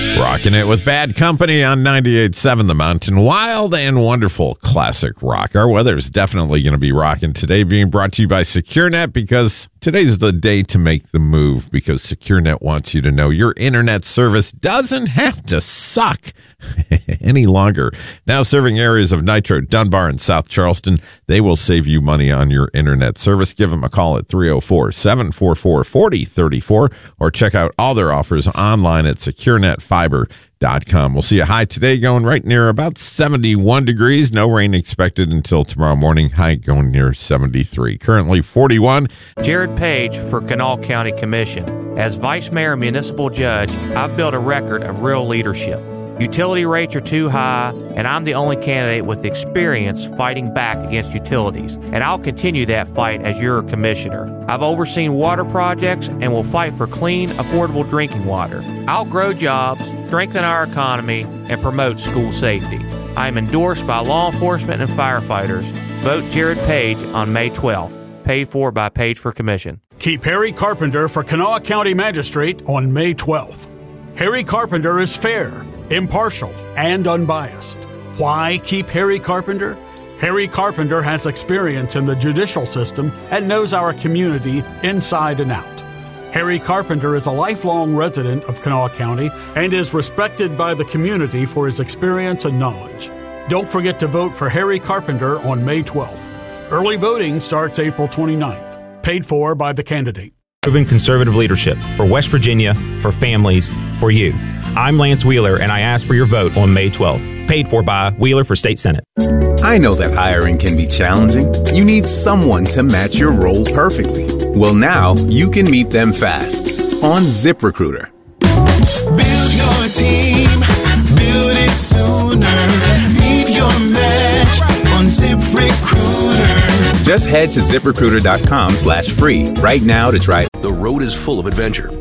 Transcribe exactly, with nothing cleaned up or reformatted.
Rocking it with Bad Company on ninety-eight point seven The Mountain. Wild and wonderful classic rock. Our weather is definitely going to be rocking today, being brought to you by SecureNet, because today's the day to make the move, because SecureNet wants you to know your internet service doesn't have to suck any longer. Now serving areas of Nitro, Dunbar, and South Charleston, they will save you money on your internet service. Give them a call at three oh four, seven four four, four oh three four or check out all their offers online at secure net fiber dot com. We'll see a high today going right near about seventy-one degrees. No rain expected until tomorrow morning. High going near seventy-three. Currently forty-one. Jared Page for Kanawha County Commission. As Vice Mayor and Municipal Judge, I've built a record of real leadership. Utility rates are too high, and I'm the only candidate with experience fighting back against utilities, and I'll continue that fight as your commissioner. I've overseen water projects and will fight for clean, affordable drinking water. I'll grow jobs, strengthen our economy, and promote school safety. I am endorsed by law enforcement and firefighters. Vote Jared Page on May twelfth. Paid for by Page for Commission. Keep Harry Carpenter for Kanawha County Magistrate on May twelfth. Harry Carpenter is fair, impartial, and unbiased. Why keep Harry Carpenter? Harry Carpenter has experience in the judicial system and knows our community inside and out. Harry Carpenter is a lifelong resident of Kanawha County and is respected by the community for his experience and knowledge. Don't forget to vote for Harry Carpenter on May twelfth. Early voting starts April twenty-ninth. Paid for by the candidate. Proven conservative leadership for West Virginia, for families, for you. I'm Lance Wheeler, and I ask for your vote on May twelfth. Paid for by Wheeler for State Senate. I know that hiring can be challenging. You need someone to match your role perfectly. Well, now you can meet them fast on ZipRecruiter. Build your team, build it sooner. Meet your match on ZipRecruiter. Just head to ZipRecruiter.com slash free right now to try. The road is full of adventure.